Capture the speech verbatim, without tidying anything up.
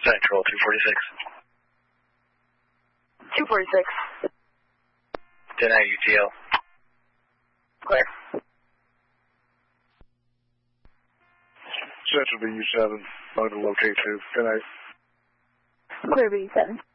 Central, two forty-six. two forty-six. ten nine U T L. Clear. Central B U seven, going to locate two. Good night. Clear B U seven.